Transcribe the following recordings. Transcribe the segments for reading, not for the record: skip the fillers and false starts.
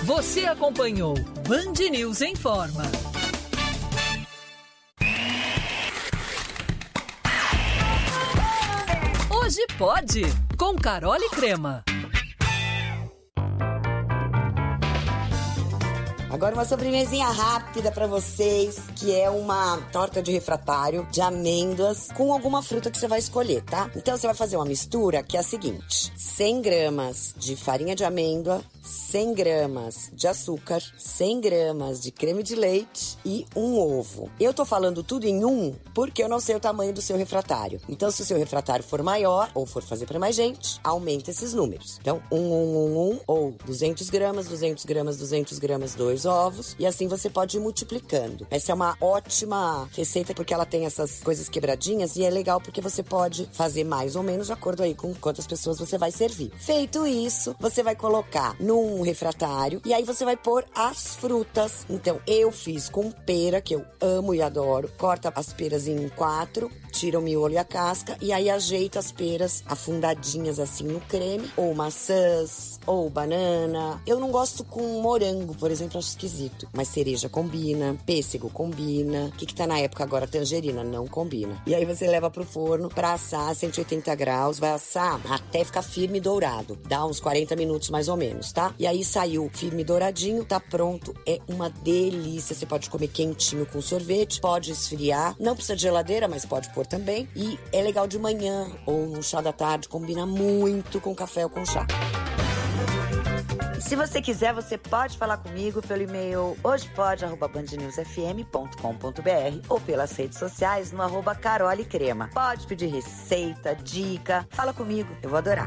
Você acompanhou Band News em Forma. Hoje pode, com Carol e Crema. Agora uma sobremesinha rápida pra vocês, que é uma torta de refratário de amêndoas com alguma fruta que você vai escolher, tá? Então você vai fazer uma mistura que é a seguinte: 100 gramas de farinha de amêndoa, 100 gramas de açúcar, 100 gramas de creme de leite e um ovo. Eu tô falando tudo em um porque eu não sei o tamanho do seu refratário. Então, se o seu refratário for maior ou for fazer pra mais gente, aumenta esses números. Então, ou 200 gramas, 200 gramas, 200 gramas, 2 ovos. E assim você pode ir multiplicando. Essa é uma ótima receita porque ela tem essas coisas quebradinhas e é legal porque você pode fazer mais ou menos de acordo aí com quantas pessoas você vai servir. Feito isso, você vai colocar num refratário e aí você vai pôr as frutas. Então, eu fiz com pera, que eu amo e adoro. Corta as peras em 4, tira o miolo e a casca e aí ajeita as peras afundadinhas assim no creme, ou maçãs, ou banana. Eu não gosto com morango, por exemplo, acho esquisito. Mas cereja combina, pêssego combina. O que tá na época agora? Tangerina, não combina. E aí você leva pro forno pra assar a 180 graus, vai assar até ficar firme e dourado. Dá uns 40 minutos mais ou menos, tá? E aí saiu firme e douradinho, tá pronto. É uma delícia. Você pode comer quentinho com sorvete, pode esfriar. Não precisa de geladeira, mas pode pôr também. E é legal de manhã ou no chá da tarde, combina muito com café ou com chá. Se você quiser, você pode falar comigo pelo e-mail hojepode@bandnewsfm.com.br ou pelas redes sociais no @carolecrema. Pode pedir receita, dica, fala comigo, eu vou adorar.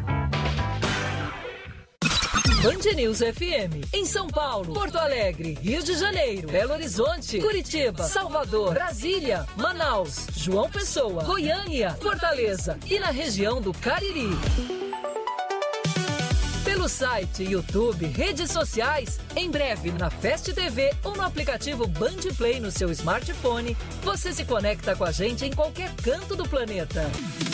Band News FM, em São Paulo, Porto Alegre, Rio de Janeiro, Belo Horizonte, Curitiba, Salvador, Brasília, Manaus, João Pessoa, Goiânia, Fortaleza e na região do Cariri. Pelo site, YouTube, redes sociais, em breve na Fast TV ou no aplicativo Band Play no seu smartphone, você se conecta com a gente em qualquer canto do planeta.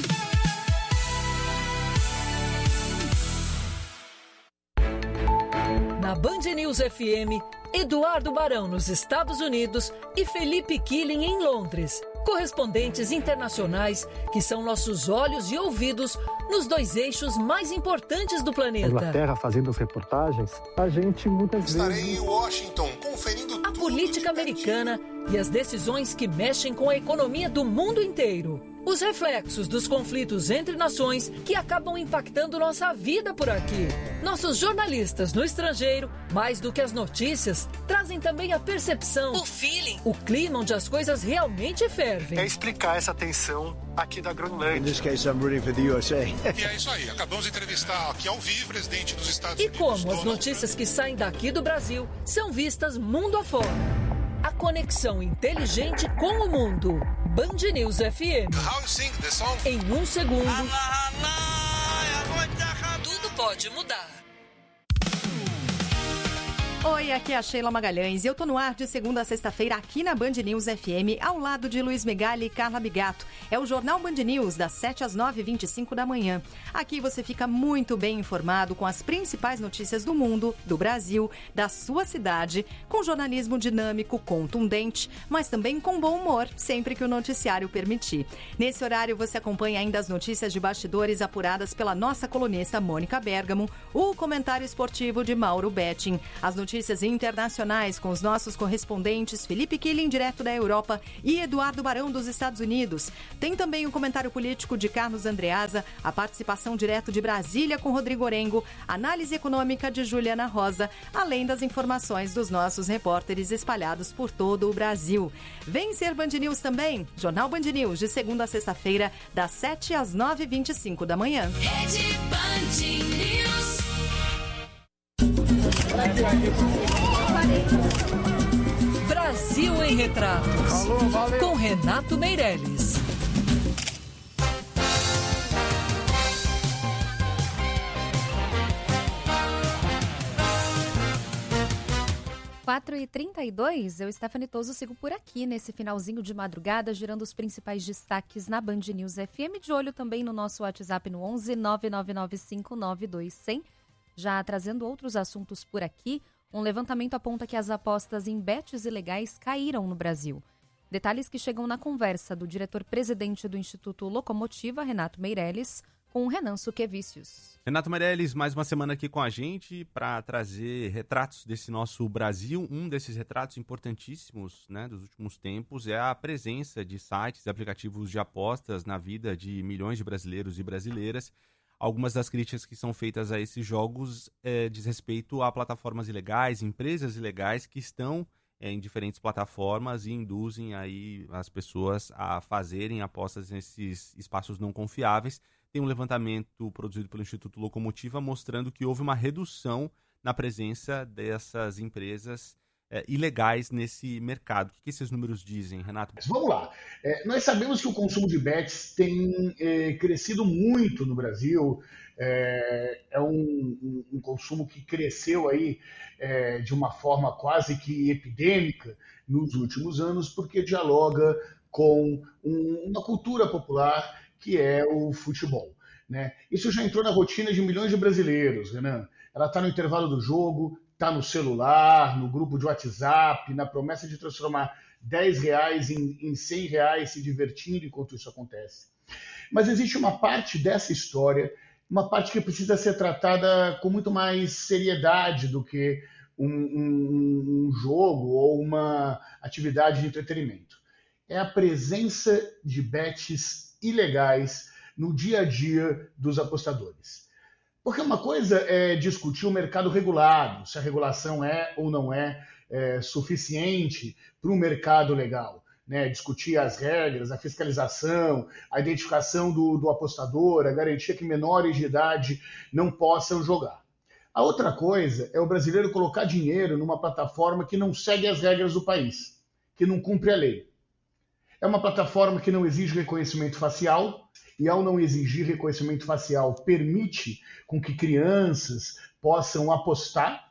Na Band News FM, Eduardo Barão nos Estados Unidos e Felipe Killing em Londres. Correspondentes internacionais que são nossos olhos e ouvidos nos 2 eixos mais importantes do planeta. Inglaterra fazendo as reportagens, a gente muitas vezes... Estarei em Washington conferindo a política americana e as decisões que mexem com a economia do mundo inteiro. Os reflexos dos conflitos entre nações que acabam impactando nossa vida por aqui. Nossos jornalistas no estrangeiro, mais do que as notícias, trazem também a percepção, o feeling, o clima onde as coisas realmente fervem. É explicar essa tensão aqui da Groenlândia. In this case, I'm rooting for the USA. E é isso aí, acabamos de entrevistar aqui ao vivo o presidente dos Estados E Unidos. como as notícias que saem daqui do Brasil são vistas mundo afora. A conexão inteligente com o mundo. Band News FM. How you sing the song? Em 1 segundo, tudo pode mudar. Oi, aqui é a Sheila Magalhães e eu tô no ar de segunda a sexta-feira aqui na Band News FM, ao lado de Luiz Megali e Carla Bigato. É o Jornal Band News, das 7 às 9h25 da manhã. Aqui você fica muito bem informado com as principais notícias do mundo, do Brasil, da sua cidade, com jornalismo dinâmico, contundente, mas também com bom humor, sempre que o noticiário permitir. Nesse horário você acompanha ainda as notícias de bastidores apuradas pela nossa colunista Mônica Bergamo, o comentário esportivo de Mauro Betting, as notícias internacionais com os nossos correspondentes Felipe Killing, direto da Europa, e Eduardo Barão, dos Estados Unidos. Tem também o comentário político de Carlos Andreasa, a participação direto de Brasília com Rodrigo Orengo, análise econômica de Juliana Rosa, além das informações dos nossos repórteres espalhados por todo o Brasil. Vem ser Band News também, Jornal Band News, de segunda a sexta-feira, das 7 às 9h25 da manhã. Rede Band News. Brasil em Retratos. Alô, valeu. Com Renato Meirelles. Quatro e 32, eu, Stephanie Toso, sigo por aqui nesse finalzinho de madrugada, girando os principais destaques na Band News FM, de olho também no nosso WhatsApp no 11 999592100, já trazendo outros assuntos por aqui. Um levantamento aponta que as apostas em bets ilegais caíram no Brasil. Detalhes que chegam na conversa do diretor-presidente do Instituto Locomotiva, Renato Meirelles, com o Renan Suquevicius. Renato Meirelles, mais uma semana aqui com a gente para trazer retratos desse nosso Brasil. Um desses retratos importantíssimos, né, dos últimos tempos é a presença de sites e aplicativos de apostas na vida de milhões de brasileiros e brasileiras. Algumas das críticas que são feitas a esses jogos diz respeito a plataformas ilegais, empresas ilegais que estão em diferentes plataformas e induzem aí as pessoas a fazerem apostas nesses espaços não confiáveis. Tem um levantamento produzido pelo Instituto Locomotiva mostrando que houve uma redução na presença dessas empresas ilegais nesse mercado. O que esses números dizem, Renato? Vamos lá. Nós sabemos que o consumo de bets tem crescido muito no Brasil. É um consumo que cresceu aí de uma forma quase que epidêmica nos últimos anos, porque dialoga com uma cultura popular que é o futebol, né? Isso já entrou na rotina de milhões de brasileiros, Renan. Ela está no intervalo do jogo, está no celular, no grupo de WhatsApp, na promessa de transformar R$10 em R$100 se divertindo enquanto isso acontece. Mas existe uma parte dessa história, uma parte que precisa ser tratada com muito mais seriedade do que um jogo ou uma atividade de entretenimento. É a presença de bets ilegais no dia a dia dos apostadores. Porque uma coisa é discutir o mercado regulado, se a regulação é ou não é suficiente para um mercado legal, né? Discutir as regras, a fiscalização, a identificação do apostador, a garantia que menores de idade não possam jogar. A outra coisa é o brasileiro colocar dinheiro numa plataforma que não segue as regras do país, que não cumpre a lei. É uma plataforma que não exige reconhecimento facial e, ao não exigir reconhecimento facial, permite com que crianças possam apostar.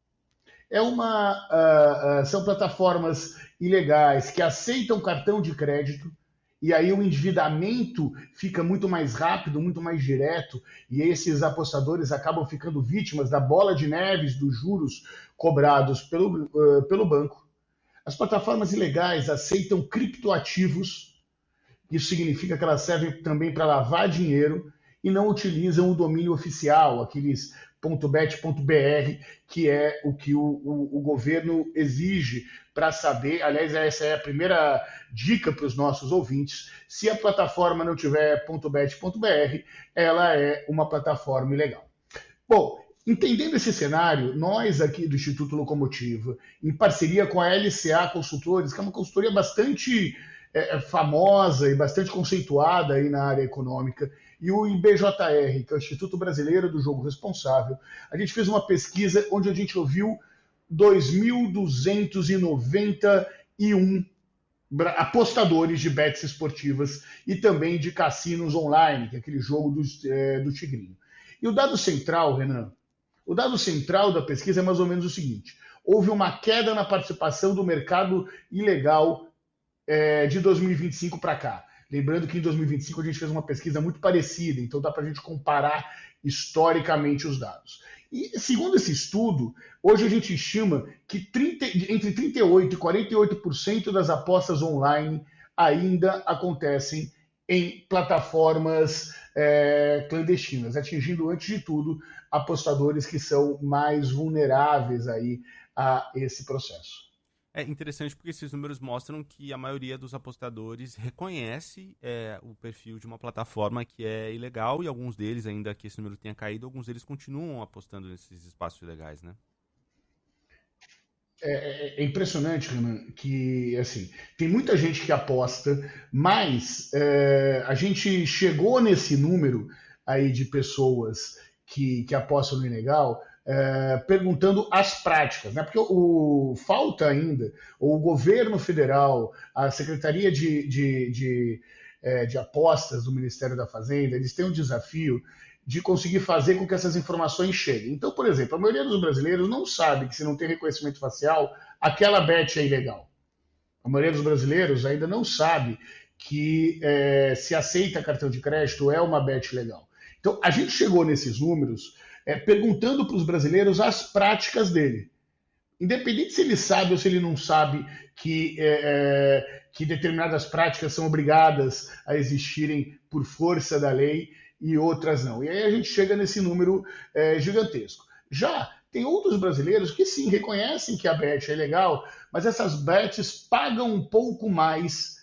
São plataformas ilegais que aceitam cartão de crédito e aí o endividamento fica muito mais rápido, muito mais direto e esses apostadores acabam ficando vítimas da bola de neve dos juros cobrados pelo banco. As plataformas ilegais aceitam criptoativos, isso significa que elas servem também para lavar dinheiro e não utilizam o domínio oficial, aqueles .bet.br, que é o que o governo exige para saber. Aliás, essa é a primeira dica para os nossos ouvintes. Se a plataforma não tiver .bet.br, ela é uma plataforma ilegal. Bom, entendendo esse cenário, nós aqui do Instituto Locomotiva, em parceria com a LCA Consultores, que é uma consultoria bastante famosa e bastante conceituada aí na área econômica, e o IBJR, que é o Instituto Brasileiro do Jogo Responsável, a gente fez uma pesquisa onde a gente ouviu 2.291 apostadores de bets esportivas e também de cassinos online, que é aquele jogo do Tigrinho. E o dado central, Renan, o dado central da pesquisa é mais ou menos o seguinte: houve uma queda na participação do mercado ilegal de 2025 para cá. Lembrando que em 2025 a gente fez uma pesquisa muito parecida, então dá para a gente comparar historicamente os dados. E segundo esse estudo, hoje a gente estima que entre 38% e 48% das apostas online ainda acontecem em plataformas clandestinas, atingindo, antes de tudo, apostadores que são mais vulneráveis aí a esse processo. É interessante porque esses números mostram que a maioria dos apostadores reconhece o perfil de uma plataforma que é ilegal e alguns deles, ainda que esse número tenha caído, alguns deles continuam apostando nesses espaços ilegais, né? É impressionante, Renan, que assim, tem muita gente que aposta, mas a gente chegou nesse número aí de pessoas que apostam no ilegal perguntando as práticas, né? Porque falta ainda o governo federal, a Secretaria de Apostas do Ministério da Fazenda, eles têm um desafio de conseguir fazer com que essas informações cheguem. Então, por exemplo, a maioria dos brasileiros não sabe que se não tem reconhecimento facial, aquela bet é ilegal. A maioria dos brasileiros ainda não sabe que se aceita cartão de crédito é uma bet legal. Então, a gente chegou nesses números perguntando para os brasileiros as práticas dele. independente se ele sabe ou se ele não sabe que determinadas práticas são obrigadas a existirem por força da lei e outras não. E aí a gente chega nesse número gigantesco. Já tem outros brasileiros que sim, reconhecem que a bet é legal, mas essas bets pagam um pouco mais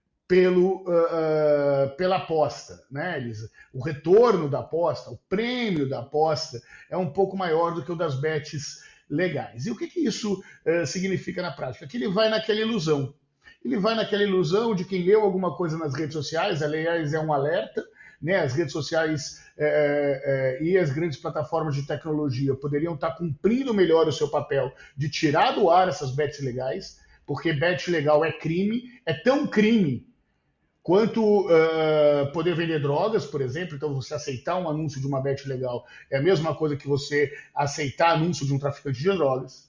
pela aposta, né, Elisa? O retorno da aposta, o prêmio da aposta é um pouco maior do que o das bets legais. E o que isso significa na prática? Que ele vai naquela ilusão. Ele vai naquela ilusão de quem leu alguma coisa nas redes sociais, aliás, é um alerta, né? As redes sociais e as grandes plataformas de tecnologia poderiam estar cumprindo melhor o seu papel de tirar do ar essas bets legais, porque bet legal é crime, é tão crime quanto poder vender drogas, por exemplo. Então, você aceitar um anúncio de uma bet legal é a mesma coisa que você aceitar anúncio de um traficante de drogas.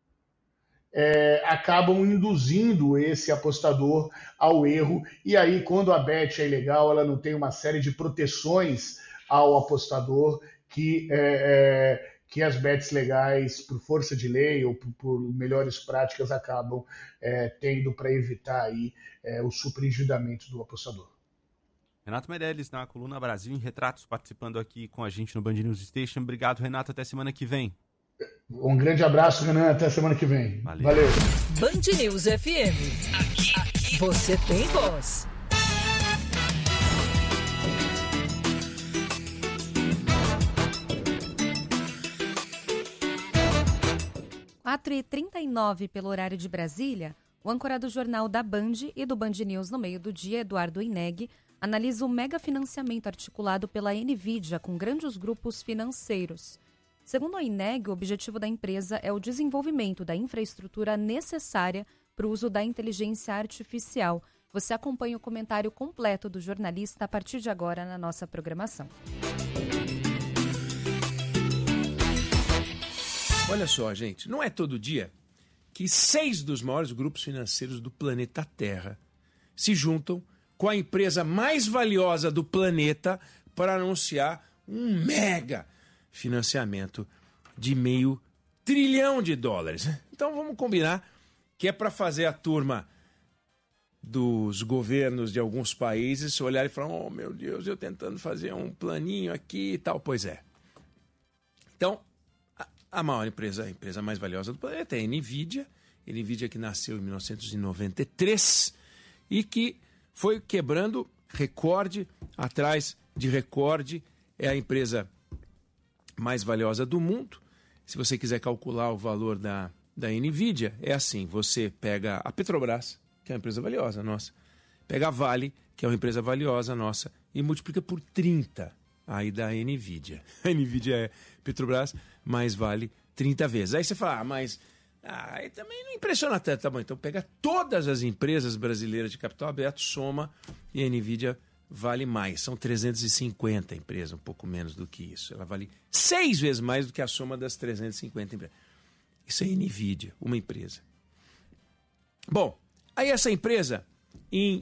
Acabam induzindo esse apostador ao erro. E aí, quando a bet é ilegal, ela não tem uma série de proteções ao apostador que as bets legais, por força de lei ou por melhores práticas, acabam tendo para evitar aí, o superendividamento do apostador. Renato Meirelles, na Coluna Brasil em Retratos, participando aqui com a gente no Band News Station. Obrigado, Renato. Até semana que vem. Um grande abraço, Renan. Até semana que vem. Valeu. Band News FM. Aqui você tem voz. Quatro e 39 pelo horário de Brasília, o âncora do Jornal da Band e do Band News no meio do dia, Eduardo Ineg, analisa o mega financiamento articulado pela NVIDIA com grandes grupos financeiros. Segundo a Ineg, o objetivo da empresa é o desenvolvimento da infraestrutura necessária para o uso da inteligência artificial. Você acompanha o comentário completo do jornalista a partir de agora na nossa programação. Olha só, gente, não é todo dia que 6 dos maiores grupos financeiros do planeta Terra se juntam com a empresa mais valiosa do planeta para anunciar um mega financiamento de $500 bilhão. Então vamos combinar que é para fazer a turma dos governos de alguns países olhar e falar: oh meu Deus, eu tentando fazer um planinho aqui e tal. Pois é. Então, a maior empresa, a empresa mais valiosa do planeta é a NVIDIA. NVIDIA que nasceu em 1993 e que foi quebrando recorde atrás de recorde. É a empresa mais valiosa do mundo. Se você quiser calcular o valor da NVIDIA, é assim: você pega a Petrobras, que é uma empresa valiosa nossa, pega a Vale, que é uma empresa valiosa nossa, e multiplica por 30 aí da NVIDIA. A NVIDIA é Petrobras, mais Vale 30 vezes. Aí você fala: mas aí também não impressiona tanto. Tá bom, então pega todas as empresas brasileiras de capital aberto, soma, e a NVIDIA vale mais. São 350 empresas, um pouco menos do que isso. Ela vale 6 vezes mais do que a soma das 350 empresas. Isso é NVIDIA, uma empresa. Bom, aí essa empresa, em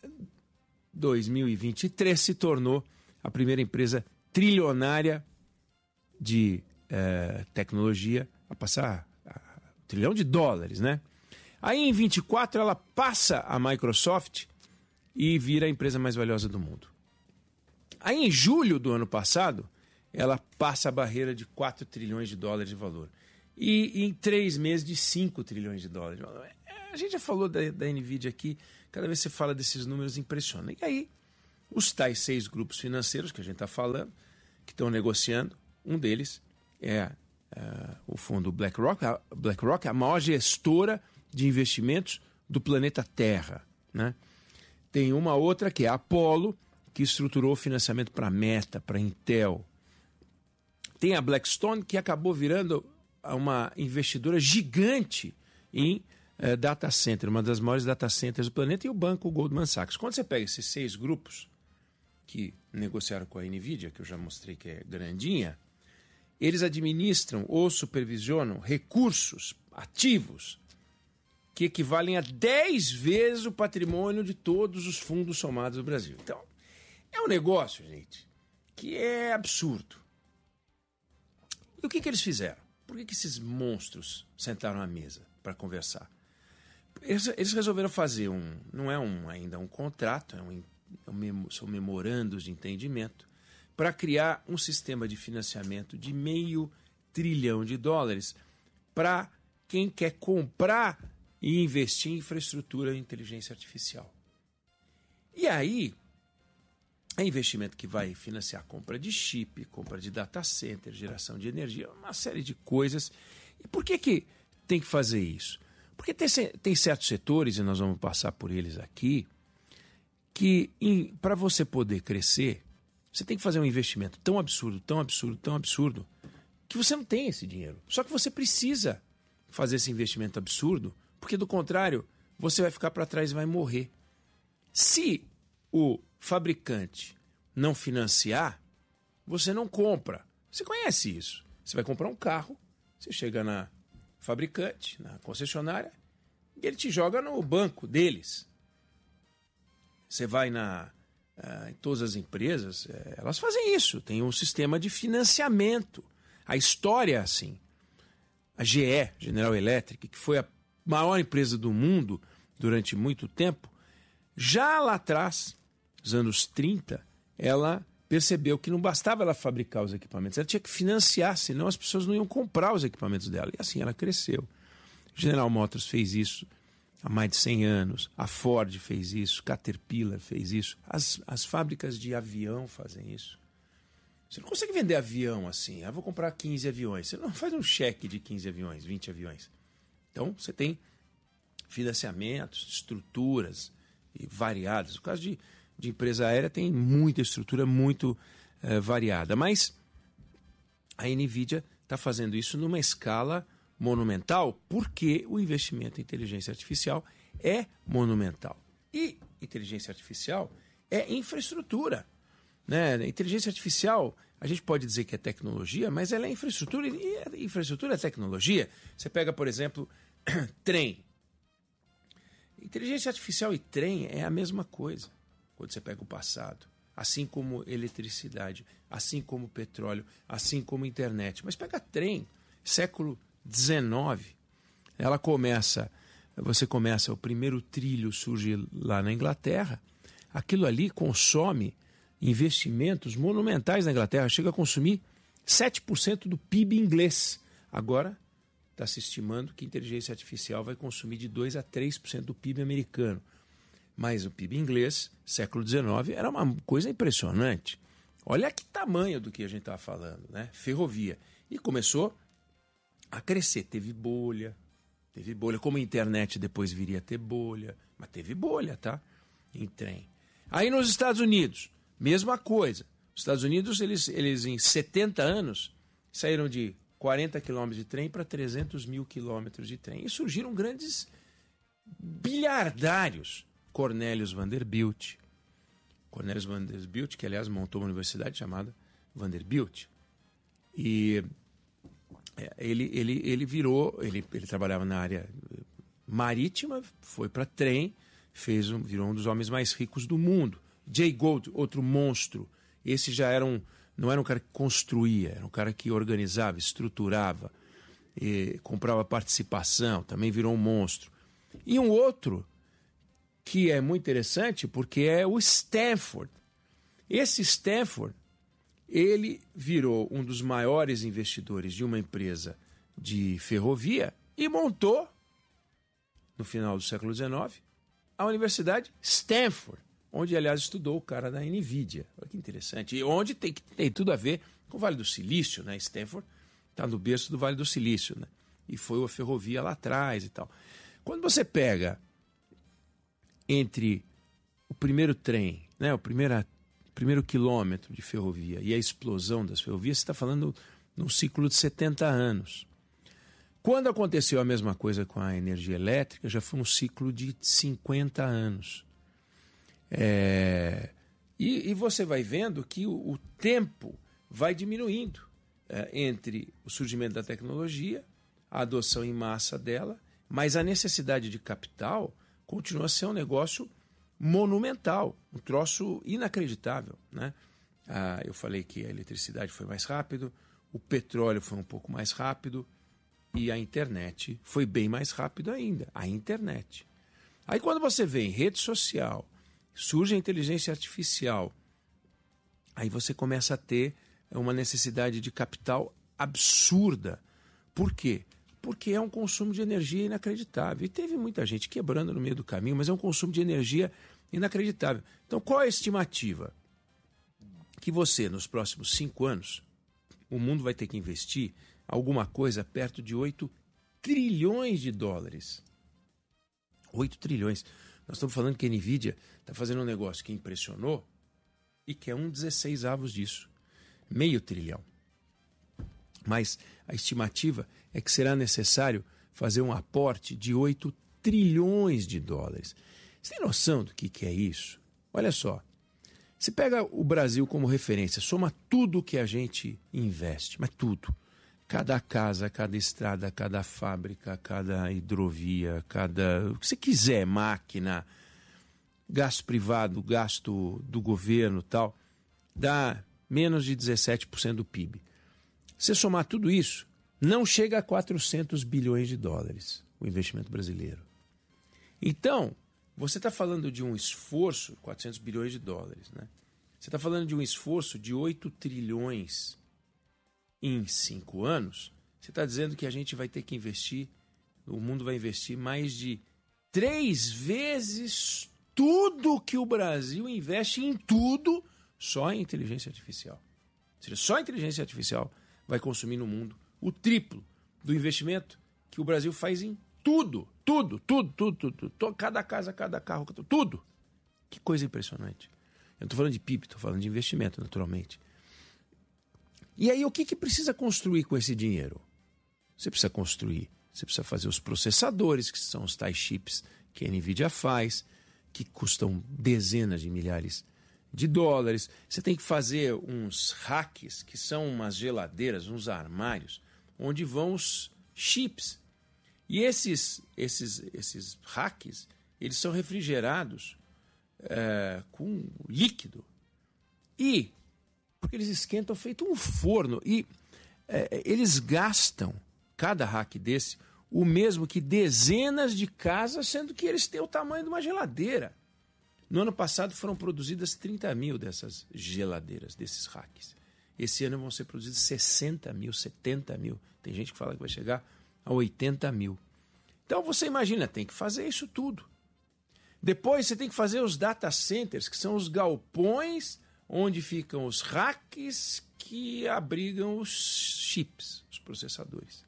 2023, se tornou a primeira empresa trilionária de tecnologia a passar $1 trilhão, né? Aí em 24 ela passa a Microsoft e vira a empresa mais valiosa do mundo. Aí em julho do ano passado, ela passa a barreira de $4 trilhões de valor. E em 3 meses de $5 trilhões de valor. A gente já falou da NVIDIA aqui, cada vez que você fala desses números impressiona. E aí, os tais 6 grupos financeiros que a gente está falando, que estão negociando, um deles é o fundo BlackRock, a maior gestora de investimentos do planeta Terra, né? Tem uma outra que é a Apollo, que estruturou o financiamento para a Meta, para a Intel. Tem a Blackstone, que acabou virando uma investidora gigante em data center, uma das maiores data centers do planeta, e o banco Goldman Sachs. Quando você pega esses 6 grupos que negociaram com a NVIDIA, que eu já mostrei que é grandinha, eles administram ou supervisionam recursos ativos que equivalem a 10 vezes o patrimônio de todos os fundos somados do Brasil. Então, é um negócio, gente, que é absurdo. E o que eles fizeram? Por que esses monstros sentaram à mesa para conversar? Eles resolveram fazer não é ainda um contrato, são memorandos de entendimento, para criar um sistema de financiamento de $500 bilhão para quem quer comprar e investir em infraestrutura de inteligência artificial. E aí, é investimento que vai financiar compra de chip, compra de data center, geração de energia, uma série de coisas. E por que tem que fazer isso? Porque tem certos setores, e nós vamos passar por eles aqui, que para você poder crescer, você tem que fazer um investimento tão absurdo, que você não tem esse dinheiro. Só que você precisa fazer esse investimento absurdo, porque do contrário, você vai ficar para trás e vai morrer. Se o fabricante não financiar, você não compra. Você conhece isso. Você vai comprar um carro, você chega na fabricante, na concessionária, e ele te joga no banco deles. Você vai em todas as empresas, elas fazem isso. Tem um sistema de financiamento. A história é assim. A GE, General Electric, que foi a maior empresa do mundo durante muito tempo, já lá atrás, nos anos 30, ela percebeu que não bastava ela fabricar os equipamentos, ela tinha que financiar, senão as pessoas não iam comprar os equipamentos dela. E assim ela cresceu. General Motors fez isso há mais de 100 anos, a Ford fez isso, Caterpillar fez isso, as fábricas de avião fazem isso. Você não consegue vender avião assim, vou comprar 15 aviões. Você não faz um cheque de 15 aviões, 20 aviões. Então, você tem financiamentos, estruturas variadas. No caso de empresa aérea, tem muita estrutura muito variada. Mas a NVIDIA está fazendo isso numa escala monumental, porque o investimento em inteligência artificial é monumental. E inteligência artificial é infraestrutura. Né? Inteligência artificial, a gente pode dizer que é tecnologia, mas ela é infraestrutura, e infraestrutura é tecnologia. Você pega, por exemplo, trem. Inteligência artificial e trem é a mesma coisa, quando você pega o passado. Assim como eletricidade, assim como petróleo, assim como internet. Mas pega trem, século XIX, você começa, o primeiro trilho surge lá na Inglaterra, aquilo ali consome investimentos monumentais na Inglaterra, chega a consumir 7% do PIB inglês. Agora está se estimando que a inteligência artificial vai consumir de 2% a 3% do PIB americano. Mas o PIB inglês, século XIX, era uma coisa impressionante. Olha que tamanho do que a gente estava falando, né? Ferrovia. E começou a crescer. Teve bolha. Como a internet depois viria a ter bolha. Mas teve bolha, tá? Em trem. Aí nos Estados Unidos, mesma coisa. Os Estados Unidos, eles em 70 anos, saíram de 40 quilômetros de trem para 300 mil quilômetros de trem. E surgiram grandes bilhardários. Cornelius Vanderbilt, que aliás montou uma universidade chamada Vanderbilt. E ele trabalhava na área marítima, foi para trem, virou um dos homens mais ricos do mundo. Jay Gould, outro monstro. Esse já não era um cara que construía, era um cara que organizava, estruturava, comprava participação, também virou um monstro. E um outro que é muito interessante porque é o Stanford. Esse Stanford, ele virou um dos maiores investidores de uma empresa de ferrovia e montou, no final do século XIX, a Universidade Stanford, onde, aliás, estudou o cara da NVIDIA. Olha que interessante. E onde tem tudo a ver com o Vale do Silício, né? Stanford está no berço do Vale do Silício, né? E foi a ferrovia lá atrás e tal. Quando você pega entre o primeiro trem, né, o primeiro quilômetro de ferrovia e a explosão das ferrovias, você está falando num ciclo de 70 anos. Quando aconteceu a mesma coisa com a energia elétrica, já foi um ciclo de 50 anos. E você vai vendo que o tempo vai diminuindo entre o surgimento da tecnologia, a adoção em massa dela, mas a necessidade de capital continua a ser um negócio monumental, um troço inacreditável, né? Eu falei que a eletricidade foi mais rápido, o petróleo foi um pouco mais rápido, E a internet foi bem mais rápido ainda. A internet. Aí quando você vê em rede social, surge a inteligência artificial, aí você começa a ter uma necessidade de capital absurda. Por quê? Porque é um consumo de energia inacreditável. E teve muita gente quebrando no meio do caminho, mas é um consumo de energia inacreditável. Então, qual é a estimativa? Que você, nos próximos 5 anos, o mundo vai ter que investir alguma coisa perto de 8 trilhões de dólares. 8 trilhões. Nós estamos falando que a NVIDIA está fazendo um negócio que impressionou e que é 1/16 disso. Meio trilhão. Mas a estimativa é que será necessário fazer um aporte de 8 trilhões de dólares. Você tem noção do que é isso? Olha só. Você pega o Brasil como referência, soma tudo que a gente investe, mas tudo. Cada casa, cada estrada, cada fábrica, cada hidrovia, cada... o que você quiser, máquina, gasto privado, gasto do governo e tal, dá menos de 17% do PIB. Se somar tudo isso, não chega a 400 bilhões de dólares o investimento brasileiro. Então, você está falando de um esforço, 400 bilhões de dólares, né? Você está falando de um esforço de 8 trilhões em 5 anos. Você está dizendo que a gente vai ter que investir, o mundo vai investir mais de 3 vezes tudo que o Brasil investe em tudo, só em inteligência artificial. Ou seja, só a inteligência artificial vai consumir no mundo o triplo do investimento que o Brasil faz em tudo. Tudo. Cada casa, cada carro, tudo. Que coisa impressionante. Eu não estou falando de PIB, estou falando de investimento, naturalmente. E aí, o que precisa construir com esse dinheiro? Você precisa construir, você precisa fazer os processadores, que são os tais chips que a NVIDIA faz, que custam dezenas de milhares de dólares. Você tem que fazer uns racks, que são umas geladeiras, uns armários, onde vão os chips. E esses racks, eles são refrigerados com líquido. E, porque eles esquentam feito um forno. E eles gastam, cada rack desse, o mesmo que dezenas de casas, sendo que eles têm o tamanho de uma geladeira. No ano passado foram produzidas 30 mil dessas geladeiras, desses racks. Esse ano vão ser produzidos 60 mil, 70 mil. Tem gente que fala que vai chegar a 80 mil. Então você imagina, tem que fazer isso tudo. Depois você tem que fazer os data centers, que são os galpões onde ficam os racks que abrigam os chips, os processadores.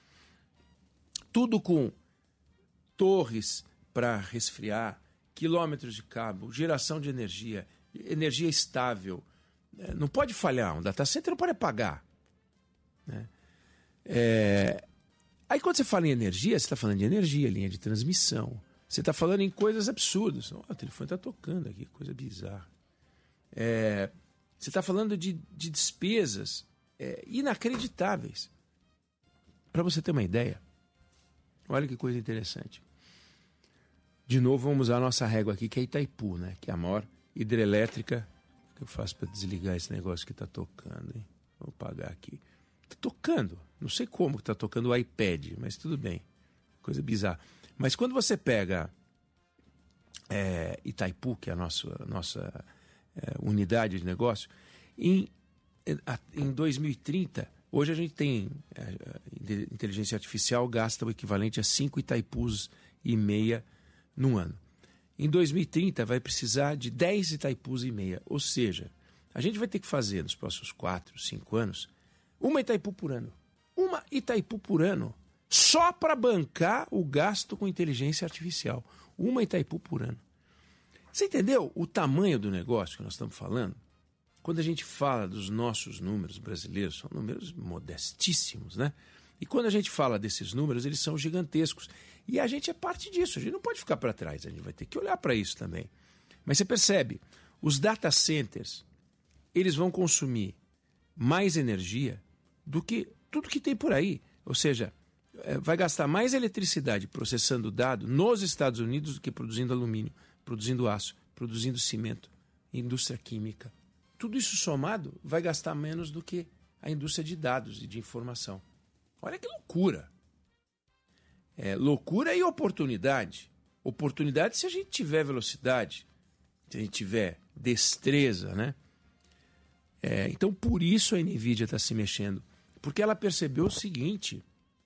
Tudo com torres para resfriar, quilômetros de cabo, geração de energia, energia estável. Não pode falhar, um data center não pode apagar. Né? Aí quando você fala em energia, você está falando de energia, linha de transmissão. Você está falando em coisas absurdas. O telefone está tocando aqui, coisa bizarra. Você está falando de despesas inacreditáveis. Para você ter uma ideia, olha que coisa interessante. De novo, vamos usar a nossa régua aqui, que é Itaipu, né? Que é a maior hidrelétrica. O que eu faço para desligar esse negócio que está tocando, hein? Vou pagar aqui. Está tocando. Não sei como que está tocando o iPad, mas tudo bem. Coisa bizarra. Mas quando você pega Itaipu, que é a nossa unidade de negócio, em 2030, hoje a gente tem inteligência artificial gasta o equivalente a 5 Itaipus e meia num ano. Em 2030 vai precisar de 10 Itaipus e meia. Ou seja, a gente vai ter que fazer nos próximos 4, 5 anos uma Itaipu por ano. Uma Itaipu por ano. Só para bancar o gasto com inteligência artificial. Uma Itaipu por ano. Você entendeu o tamanho do negócio que nós estamos falando? Quando a gente fala dos nossos números brasileiros, são números modestíssimos, né? E quando a gente fala desses números, eles são gigantescos. E a gente é parte disso, a gente não pode ficar para trás, a gente vai ter que olhar para isso também. Mas você percebe, os data centers, eles vão consumir mais energia do que tudo que tem por aí. Ou seja, vai gastar mais eletricidade processando dado nos Estados Unidos do que produzindo alumínio, produzindo aço, produzindo cimento, indústria química. Tudo isso somado vai gastar menos do que a indústria de dados e de informação. Olha que loucura! loucura e oportunidade. Oportunidade se a gente tiver velocidade, se a gente tiver destreza, né? Então, por isso a NVIDIA está se mexendo. Porque ela percebeu o seguinte: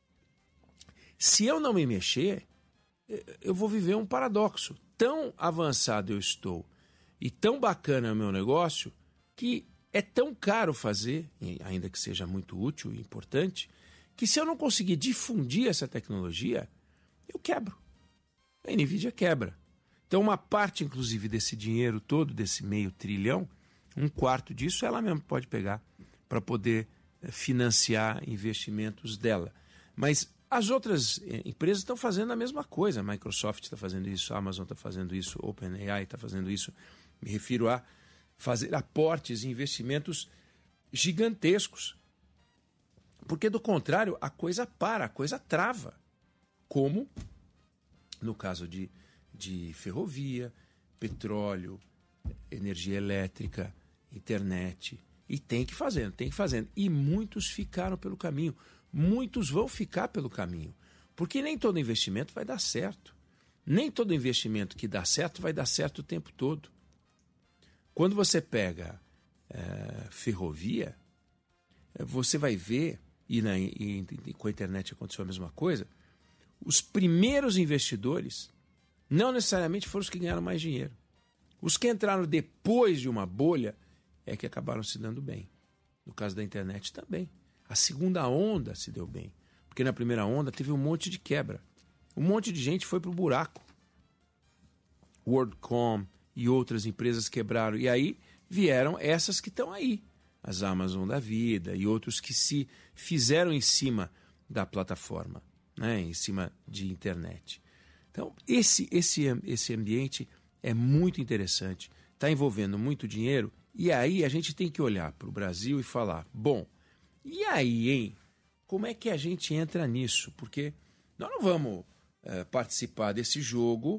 se eu não me mexer, eu vou viver um paradoxo. Tão avançado eu estou e tão bacana é o meu negócio que é tão caro fazer, ainda que seja muito útil e importante, que se eu não conseguir difundir essa tecnologia, eu quebro. A NVIDIA quebra. Então, uma parte, inclusive, desse dinheiro todo, desse $500 bilhão, 1/4 disso ela mesma pode pegar para poder financiar investimentos dela. Mas as outras empresas estão fazendo a mesma coisa. A Microsoft está fazendo isso, a Amazon está fazendo isso, a OpenAI está fazendo isso. Me refiro a fazer aportes e investimentos gigantescos. Porque, do contrário, a coisa para, a coisa trava. Como no caso de ferrovia, petróleo, energia elétrica, internet. E tem que fazendo. E muitos ficaram pelo caminho. Muitos vão ficar pelo caminho. Porque nem todo investimento vai dar certo. Nem todo investimento que dá certo vai dar certo o tempo todo. Quando você pega ferrovia, você vai ver, e com a internet aconteceu a mesma coisa, os primeiros investidores não necessariamente foram os que ganharam mais dinheiro. Os que entraram depois de uma bolha é que acabaram se dando bem. No caso da internet também. A segunda onda se deu bem. Porque na primeira onda teve um monte de quebra. Um monte de gente foi para o buraco. WorldCom e outras empresas quebraram. E aí vieram essas que estão aí. As Amazon da vida e outros que se fizeram em cima da plataforma, né? Em cima de internet. Então, esse ambiente é muito interessante. Está envolvendo muito dinheiro. E aí a gente tem que olhar para o Brasil e falar, bom, e aí, hein? Como é que a gente entra nisso? Porque nós não vamos participar desse jogo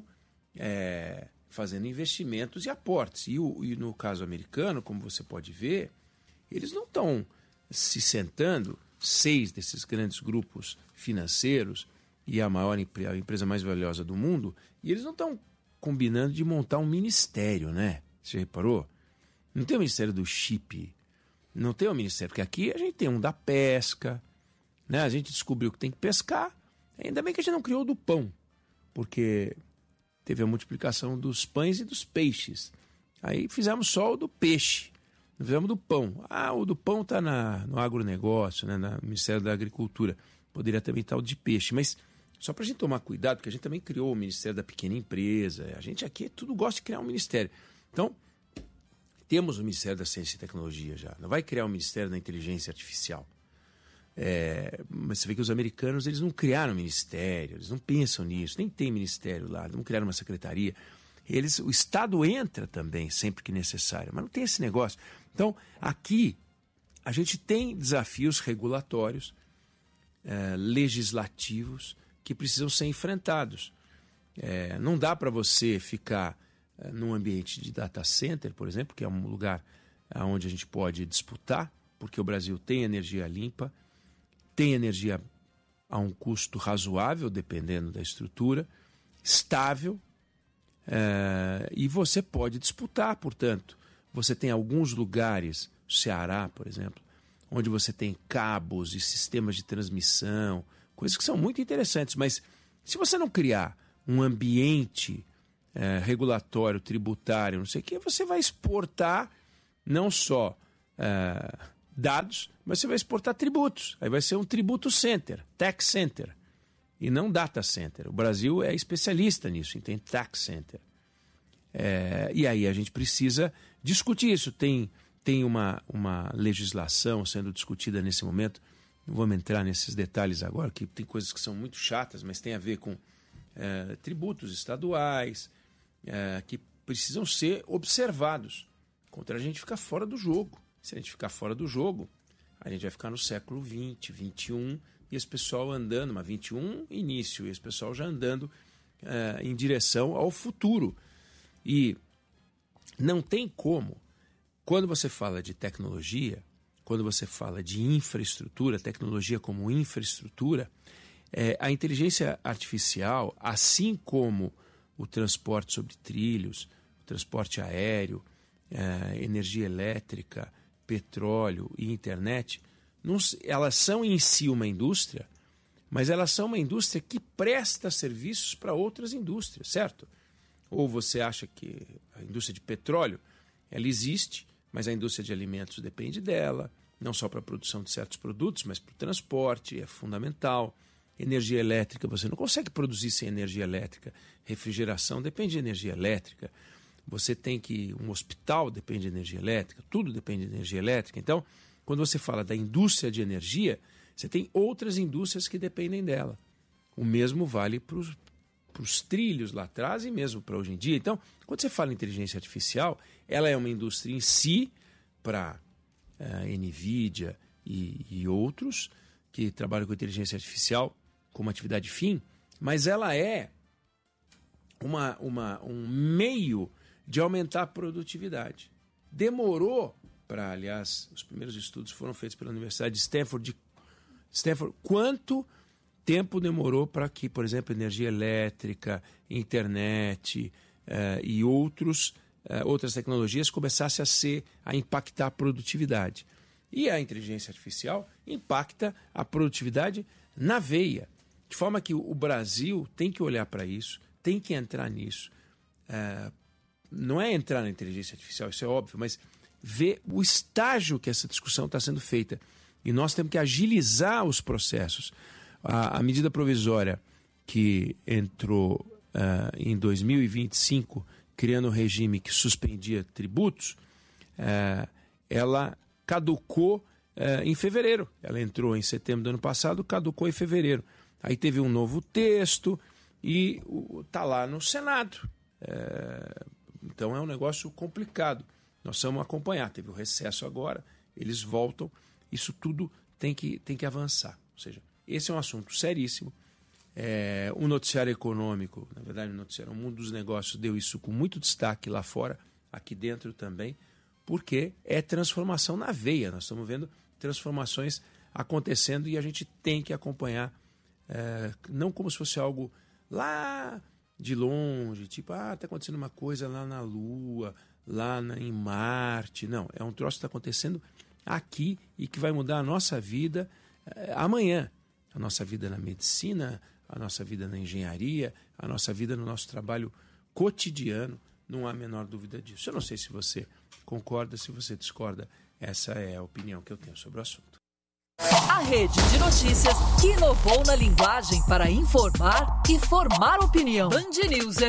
fazendo investimentos e aportes. E no caso americano, como você pode ver, eles não estão se sentando, 6 desses grandes grupos financeiros e a empresa mais valiosa do mundo, e eles não estão combinando de montar um ministério, né? Você reparou? Não tem o Ministério do Chip, não tem o Ministério, porque aqui a gente tem um da pesca, né? A gente descobriu que tem que pescar, ainda bem que a gente não criou o do pão, porque teve a multiplicação dos pães e dos peixes. Aí fizemos só o do peixe, não fizemos do pão. O do pão está no agronegócio, né? No Ministério da Agricultura, poderia também estar o de peixe, mas só para a gente tomar cuidado, porque a gente também criou o Ministério da Pequena Empresa, a gente aqui tudo gosta de criar um ministério. Então, temos o Ministério da Ciência e Tecnologia já. Não vai criar o Ministério da Inteligência Artificial. Mas você vê que os americanos eles não criaram ministério, eles não pensam nisso, nem tem ministério lá, não criaram uma secretaria. O Estado entra também sempre que necessário, mas não tem esse negócio. Então, aqui, a gente tem desafios regulatórios, legislativos, que precisam ser enfrentados. Não dá para você ficar num ambiente de data center, por exemplo, que é um lugar onde a gente pode disputar, porque o Brasil tem energia limpa, tem energia a um custo razoável, dependendo da estrutura, estável, e você pode disputar, portanto. Você tem alguns lugares, Ceará, por exemplo, onde você tem cabos e sistemas de transmissão, coisas que são muito interessantes, mas se você não criar um ambiente regulatório, tributário, não sei o que, você vai exportar não só dados, mas você vai exportar tributos. Aí vai ser um tributo center, tax center, e não data center. O Brasil é especialista nisso, tem tax center. E aí a gente precisa discutir isso. Tem uma legislação sendo discutida nesse momento, não vamos entrar nesses detalhes agora, que tem coisas que são muito chatas, mas tem a ver com tributos estaduais, que precisam ser observados, contra a gente ficar fora do jogo. Se a gente ficar fora do jogo, a gente vai ficar no século XX, XXI, e esse pessoal andando, mas 21 início, e esse pessoal já andando em direção ao futuro. E não tem como, quando você fala de tecnologia, quando você fala de infraestrutura, tecnologia como infraestrutura, A inteligência artificial, assim como o transporte sobre trilhos, o transporte aéreo, energia elétrica, petróleo e internet, elas são em si uma indústria, mas elas são uma indústria que presta serviços para outras indústrias, certo? Ou você acha que a indústria de petróleo, ela existe, mas a indústria de alimentos depende dela, não só para a produção de certos produtos, mas para o transporte, é fundamental. Energia elétrica, você não consegue produzir sem energia elétrica. Refrigeração depende de energia elétrica. Você tem um hospital depende de energia elétrica, tudo depende de energia elétrica. Então, quando você fala da indústria de energia, você tem outras indústrias que dependem dela. O mesmo vale para os trilhos lá atrás e mesmo para hoje em dia. Então, quando você fala em inteligência artificial, ela é uma indústria em si para NVIDIA e outros que trabalham com inteligência artificial como atividade fim, mas ela é um meio de aumentar a produtividade. Demorou para, aliás, os primeiros estudos foram feitos pela Universidade de Stanford. Quanto tempo demorou para que, por exemplo, energia elétrica, internet e outras tecnologias começassem a impactar a produtividade? E a inteligência artificial impacta a produtividade na veia. De forma que o Brasil tem que olhar para isso, tem que entrar nisso. Não é entrar na inteligência artificial, isso é óbvio, mas ver o estágio que essa discussão está sendo feita. E nós temos que agilizar os processos. A medida provisória que entrou em 2025, criando um regime que suspendia tributos, ela caducou em fevereiro. Ela entrou em setembro do ano passado, caducou em fevereiro. Aí teve um novo texto e está lá no Senado. Então é um negócio complicado. Nós vamos acompanhar. Teve o recesso agora, eles voltam. Isso tudo tem que avançar. Ou seja, esse é um assunto seríssimo. O noticiário econômico, na verdade, o mundo dos negócios deu isso com muito destaque lá fora, aqui dentro também, porque é transformação na veia. Nós estamos vendo transformações acontecendo e a gente tem que acompanhar, não como se fosse algo lá de longe, tipo, está acontecendo uma coisa lá na Lua, em Marte. Não, é um troço que está acontecendo aqui e que vai mudar a nossa vida amanhã. A nossa vida na medicina, a nossa vida na engenharia, a nossa vida no nosso trabalho cotidiano, não há a menor dúvida disso. Eu não sei se você concorda, se você discorda, essa é a opinião que eu tenho sobre o assunto. A rede de notícias que inovou na linguagem para informar e formar opinião. Band News